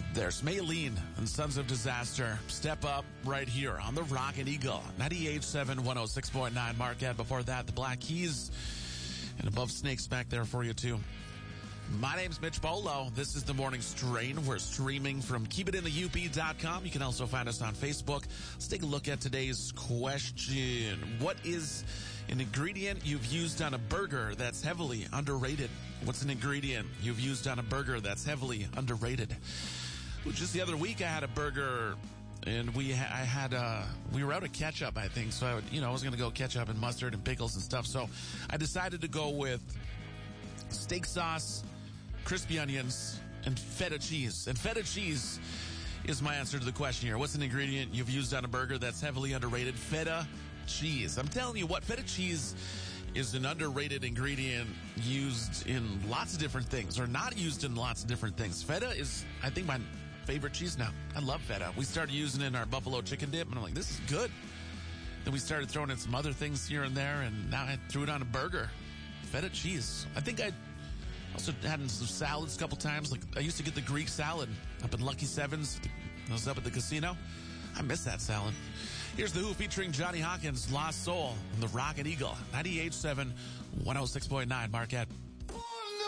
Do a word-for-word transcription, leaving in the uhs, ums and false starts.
There's Maylene and Sons of Disaster. Step Up right here on the Rock and Eagle. ninety-eight point seven, one oh six point nine Marquette. Before that, the Black Keys. And Above Snakes back there for you, too. My name's Mitch Bolo. This is The Morning Strain. We're streaming from keep it in the U P dot com. You can also find us on Facebook. Let's take a look at today's question. What is an ingredient you've used on a burger that's heavily underrated? What's an ingredient you've used on a burger that's heavily underrated? Well, just the other week, I had a burger, and we ha- I had uh, we were out of ketchup, I think. So I would, you know, I was going to go ketchup and mustard and pickles and stuff. So I decided to go with steak sauce, crispy onions, and feta cheese. And feta cheese is my answer to the question here. What's an ingredient you've used on a burger that's heavily underrated? Feta cheese. I'm telling you what, feta cheese is an underrated ingredient used in lots of different things, or not used in lots of different things. Feta is, I think, my favorite cheese now. I love feta. We started using it in our buffalo chicken dip, and I'm like, this is good. Then we started throwing in some other things here and there, and now I threw it on a burger. Feta cheese. I think I also had in some salads a couple times. Like, I used to get the Greek salad up in Lucky Sevens. I was up at the casino. I miss that salad. Here's The Who featuring Johnny Hawkins, Lost Soul, on the Rock and Eagle. ninety-eight point seven, one oh six point nine Marquette.